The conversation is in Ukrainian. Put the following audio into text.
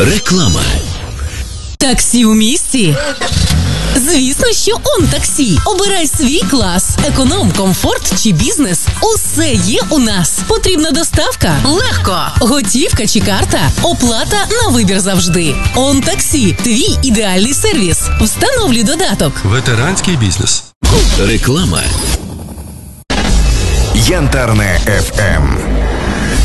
Реклама. Таксі у місті? Звісно, що ОнТаксі. Обирай свій клас. Економ, комфорт чи бізнес. Усе є у нас. Потрібна доставка? Легко. Готівка чи карта? Оплата на вибір завжди. ОнТаксі. Твій ідеальний сервіс. Встановлюй додаток. Ветеранський бізнес. Реклама. Янтарне FM.